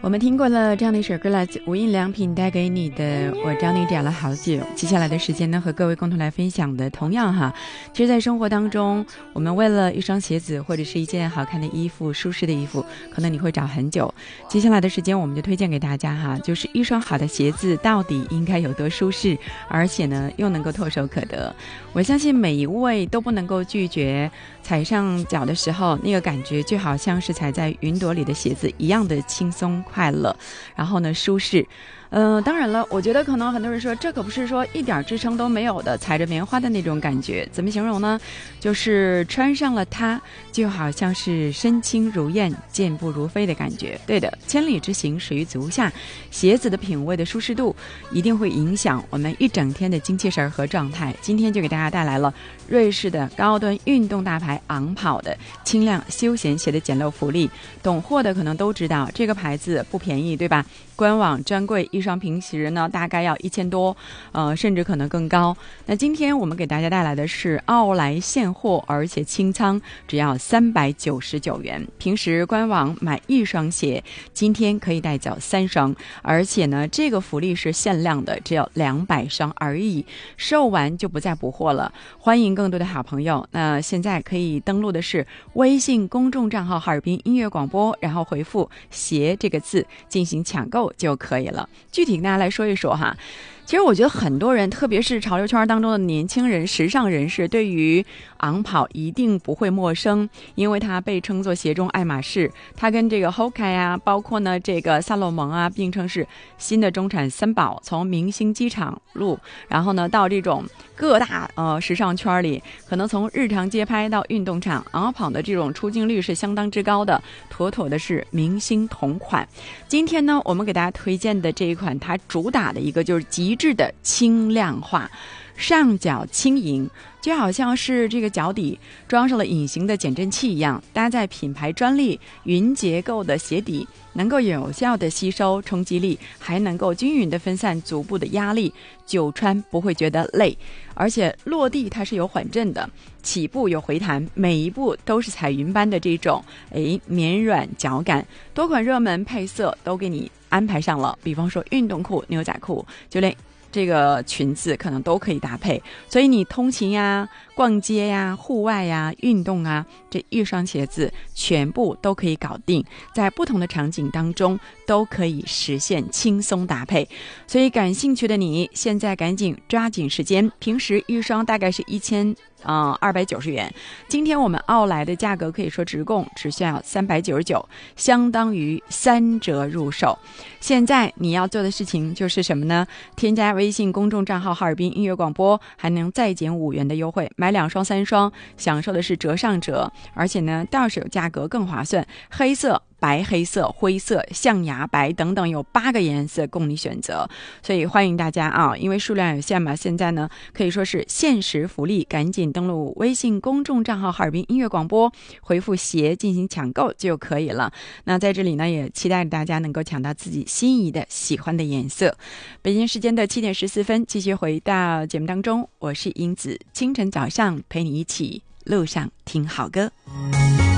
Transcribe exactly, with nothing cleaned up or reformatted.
我们听过了这样的一首歌，来自无印良品带给你的我找你找了好久。接下来的时间呢，和各位共同来分享的同样哈，其实在生活当中，我们为了一双鞋子或者是一件好看的衣服，舒适的衣服，可能你会找很久。接下来的时间我们就推荐给大家哈，就是一双好的鞋子到底应该有多舒适，而且呢又能够唾手可得。我相信每一位都不能够拒绝踩上脚的时候那个感觉，就好像是踩在云朵里的鞋子一样的轻松快乐，然后呢舒适。呃，当然了，我觉得可能很多人说这可不是说一点支撑都没有的踩着棉花的那种感觉，怎么形容呢？就是穿上了它就好像是身轻如燕健步如飞的感觉。对的，千里之行始于足下，鞋子的品味的舒适度一定会影响我们一整天的精气神和状态。今天就给大家带来了瑞士的高端运动大牌昂跑的轻量休闲鞋的简陋福利，懂货的可能都知道这个牌子不便宜，对吧？官网专柜一双平时呢大概要一千多，呃，甚至可能更高。那今天我们给大家带来的是奥莱现货，而且清仓，只要三百九十九元。平时官网买一双鞋，今天可以带走三双，而且呢，这个福利是限量的，只有两百双而已，售完就不再补货了。欢迎更多的好朋友，那现在可以登录的是微信公众账号哈尔滨音乐广播，然后回复鞋这个字进行抢购就可以了。具体跟大家来说一说哈，其实我觉得很多人，特别是潮流圈当中的年轻人、时尚人士，对于昂跑一定不会陌生，因为它被称作鞋中爱马仕，它跟这个 Hoka 啊，包括呢这个萨洛蒙啊，并称是新的中产三宝。从明星机场路，然后呢到这种各大呃时尚圈里，可能从日常街拍到运动场，昂跑的这种出镜率是相当之高的，妥妥的是明星同款。今天呢，我们给大家推荐的这一款，它主打的一个就是极致的轻量化，上脚轻盈，就好像是这个脚底装上了隐形的减震器一样，搭载品牌专利云结构的鞋底，能够有效的吸收冲击力，还能够均匀的分散足部的压力，久穿不会觉得累。而且落地它是有缓震的，起步有回弹，每一步都是彩云般的这种诶绵软脚感。多款热门配色都给你安排上了，比方说运动裤、牛仔裤，就连这个裙子可能都可以搭配，所以你通勤呀、逛街呀、户外呀、运动啊，这一双鞋子全部都可以搞定，在不同的场景当中都可以实现轻松搭配。所以感兴趣的你现在赶紧抓紧时间，平时一双大概是一千嗯，二百九十元，今天我们奥莱的价格可以说直供，只需要三百九十九，相当于三折入手。现在你要做的事情就是什么呢？添加微信公众账号哈尔滨音乐广播，还能再减五元的优惠，买两双三双，享受的是折上折，而且呢，到手价格更划算。黑色、白黑色、灰色、象牙白等等，有八个颜色供你选择，所以欢迎大家啊！因为数量有限嘛，现在呢可以说是限时福利，赶紧登录微信公众账号哈尔滨音乐广播，回复鞋进行抢购就可以了。那在这里呢，也期待大家能够抢到自己心仪的、喜欢的颜色。北京时间的七点十四分，继续回到节目当中，我是英子，清晨早上陪你一起路上听好歌。